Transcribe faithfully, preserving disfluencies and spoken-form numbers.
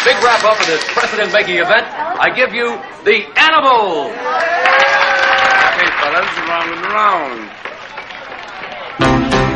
big wrap-up of this precedent-making event, I give you The Animal. Okay, fellas, round and round.